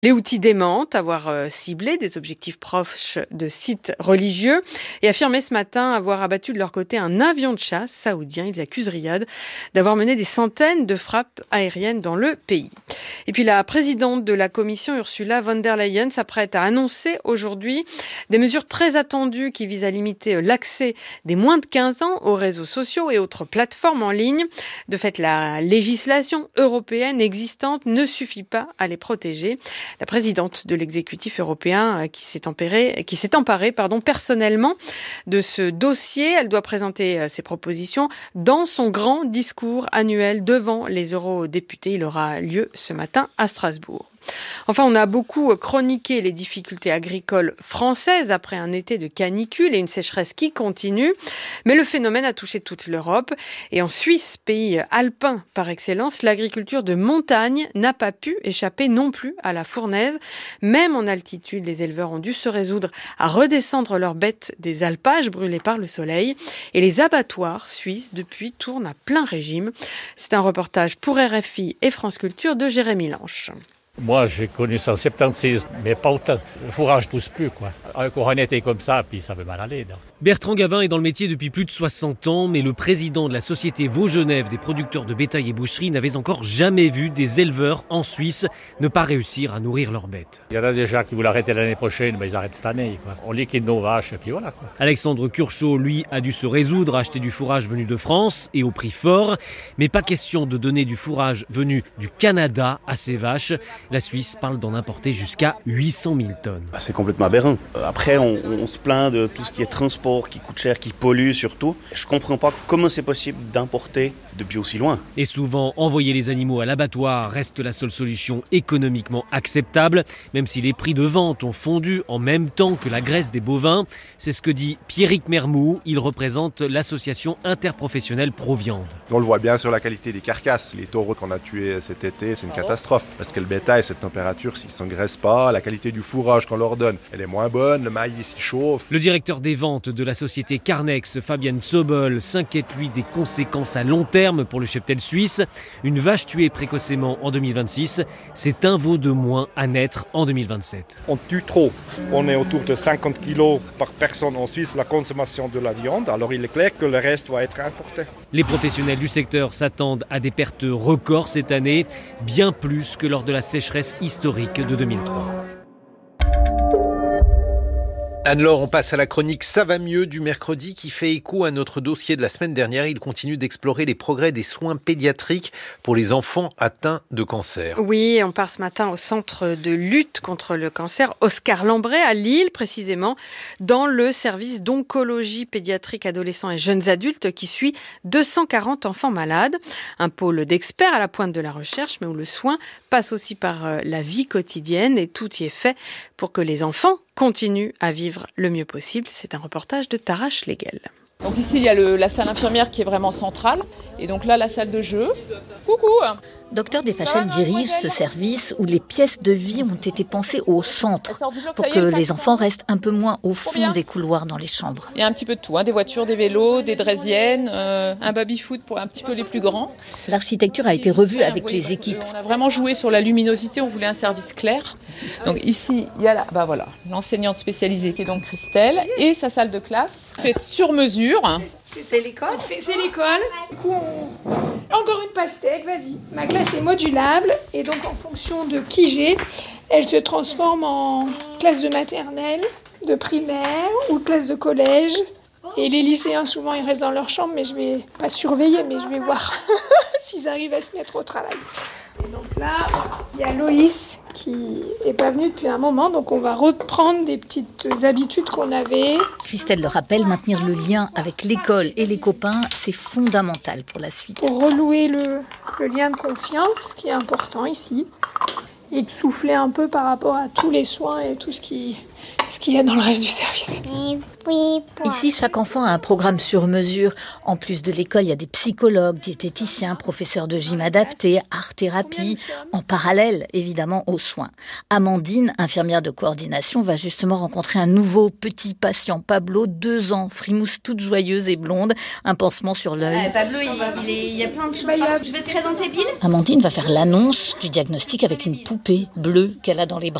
Les Houthis démentent avoir ciblé des objectifs proches de sites religieux et affirmaient ce matin avoir abattu de leur côté un avion de chasse saoudien. Ils accusent Riyad d'avoir mené des centaines de frappes aériennes dans le pays. Et puis la présidente de la Commission, Ursula von der Leyen, s'apprête à annoncer aujourd'hui des mesures très attendues qui visent à limiter l'accès des moins de 15 ans aux réseaux sociaux et autres plateformes en ligne. De fait, la législation européenne existante ne suffit pas à les protéger. La présidente de l'exécutif européen qui s'est emparée personnellement de ce dossier. Elle doit présenter ses propositions dans son grand discours annuel devant les eurodéputés. Il aura lieu ce matin à Strasbourg. Enfin, on a beaucoup chroniqué les difficultés agricoles françaises après un été de canicule et une sécheresse qui continue. Mais le phénomène a touché toute l'Europe. Et en Suisse, pays alpin par excellence, l'agriculture de montagne n'a pas pu échapper non plus à la fournaise. Même en altitude, les éleveurs ont dû se résoudre à redescendre leurs bêtes des alpages brûlées par le soleil. Et les abattoirs suisses, depuis, tournent à plein régime. C'est un reportage pour RFI et France Culture de Jérémy Lanche. Moi, j'ai connu ça en 76, mais pas autant. Le fourrage pousse plus, quoi. Encore un été comme ça, puis ça veut mal aller, là. Bertrand Gavin est dans le métier depuis plus de 60 ans, mais le président de la société Vaux-Genève des producteurs de bétail et boucherie n'avait encore jamais vu des éleveurs en Suisse ne pas réussir à nourrir leurs bêtes. Il y en a déjà qui voulaient arrêter l'année prochaine, mais ils arrêtent cette année, quoi. On liquide nos vaches, et puis voilà, quoi. Alexandre Curchot, lui, a dû se résoudre à acheter du fourrage venu de France et au prix fort, mais pas question de donner du fourrage venu du Canada à ses vaches. La Suisse parle d'en importer jusqu'à 800 000 tonnes. C'est complètement aberrant. Après, on se plaint de tout ce qui est transport, qui coûte cher, qui pollue surtout. Je comprends pas comment c'est possible d'importer depuis aussi loin. Et souvent, envoyer les animaux à l'abattoir reste la seule solution économiquement acceptable, même si les prix de vente ont fondu en même temps que la graisse des bovins. C'est ce que dit Pierrick Mermoux. Il représente l'association interprofessionnelle Proviande. On le voit bien sur la qualité des carcasses. Les taureaux qu'on a tués cet été, c'est une catastrophe. Parce que le bétail, cette température, s'il ne s'engraisse pas, la qualité du fourrage qu'on leur donne, elle est moins bonne, le maïs il chauffe. Le directeur des ventes de la société Carnex, Fabienne Sobol, s'inquiète lui des conséquences à long terme pour le cheptel suisse. Une vache tuée précocement en 2026, c'est un veau de moins à naître en 2027. On tue trop. On est autour de 50 kilos par personne en Suisse, la consommation de la viande. Alors il est clair que le reste va être importé. Les professionnels du secteur s'attendent à des pertes records cette année, bien plus que lors de la sécheresse historique de 2003. Anne-Laure, on passe à la chronique Ça va mieux du mercredi qui fait écho à notre dossier de la semaine dernière. Il continue d'explorer les progrès des soins pédiatriques pour les enfants atteints de cancer. Oui, on part ce matin au centre de lutte contre le cancer Oscar Lambret à Lille, précisément dans le service d'oncologie pédiatrique adolescents et jeunes adultes qui suit 240 enfants malades. Un pôle d'experts à la pointe de la recherche, mais où le soin passe aussi par la vie quotidienne et tout y est fait pour que les enfants continuent à vivre le mieux possible. C'est un reportage de Tara Schlegel. Donc ici, il y a la salle infirmière qui est vraiment centrale. Et donc là, la salle de jeu. Coucou! Docteur Desfachel dirige ce service où les pièces de vie ont été pensées au centre pour que les enfants restent un peu moins au fond des couloirs dans les chambres. Il y a un petit peu de tout, des voitures, des vélos, des draisiennes, un baby-foot pour un petit peu les plus grands. L'architecture a été revue avec les équipes. On a vraiment joué sur la luminosité, on voulait un service clair. Donc ici, il y a l'enseignante spécialisée qui est donc Christelle et sa salle de classe faite sur mesure. C'est l'école. C'est l'école. Du coup, encore une pastèque, vas-y. Ma classe est modulable et donc en fonction de qui j'ai, elle se transforme en classe de maternelle, de primaire ou de classe de collège. Et les lycéens, souvent, ils restent dans leur chambre, mais je vais pas surveiller, mais je vais voir s'ils arrivent à se mettre au travail. Et donc là, il y a Loïs qui est pas venue depuis un moment, donc on va reprendre des petites habitudes qu'on avait. Christelle le rappelle, maintenir le lien avec l'école et les copains, c'est fondamental pour la suite. Pour relouer le lien de confiance, qui est important ici, et de souffler un peu par rapport à tous les soins et tout ce qui ce qu'il y a dans le reste du service. Ici, chaque enfant a un programme sur mesure. En plus de l'école, il y a des psychologues, diététiciens, professeurs de gym adapté, art-thérapie, en parallèle, évidemment, aux soins. Amandine, infirmière de coordination, va justement rencontrer un nouveau petit patient, Pablo, 2 ans, frimousse toute joyeuse et blonde, un pansement sur l'œil. Pablo, il y a plein de choses partout. Je vais te présenter Bill. Amandine va faire l'annonce du diagnostic avec une poupée bleue qu'elle a dans les bras.